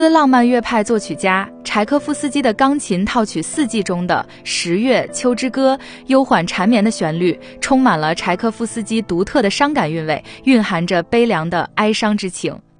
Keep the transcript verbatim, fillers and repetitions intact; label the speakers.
Speaker 1: 浪漫乐派作曲家柴可夫斯基的钢琴套曲四季中的《十月》《秋之歌》，悠缓缠绵的旋律充满了柴可夫斯基独特的伤感韵味，蕴含着悲凉的哀伤之情。